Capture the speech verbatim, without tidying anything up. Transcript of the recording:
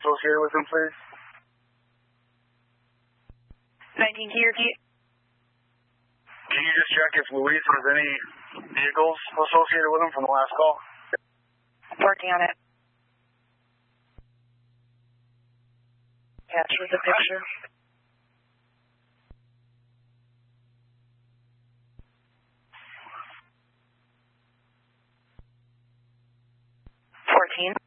associated with him, please? nineteen, can you repeat? Can you just check if Luis has any vehicles associated with him from the last call? Working on it. Catch with the picture. fourteen.